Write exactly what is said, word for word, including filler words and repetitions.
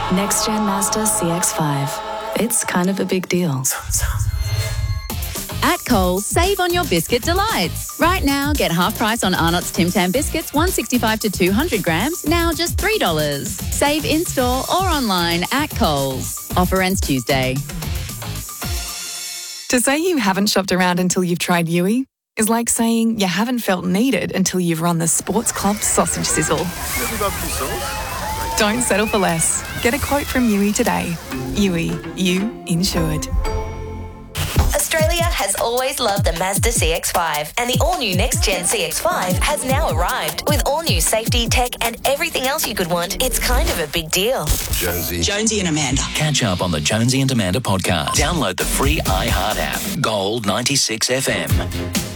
Next Gen Mazda C X five. It's kind of a big deal. At Coles, save on your biscuit delights. Right now, get half price on Arnott's Tim Tam biscuits, one sixty-five to two hundred grams, now just three dollars. Save in-store or online at Coles. Offer ends Tuesday. To say you haven't shopped around until you've tried Yui is like saying you haven't felt needed until you've run the Sports Club sausage sizzle. Don't settle for less. Get a quote from Yui today. Yui, you insured. Australia has always loved the Mazda C X five, and the all-new next-gen C X five has now arrived. With all-new safety, tech, and everything else you could want, it's kind of a big deal. Jonesy. Jonesy and Amanda. Catch up on the Jonesy and Amanda podcast. Download the free iHeart app. Gold ninety-six F M.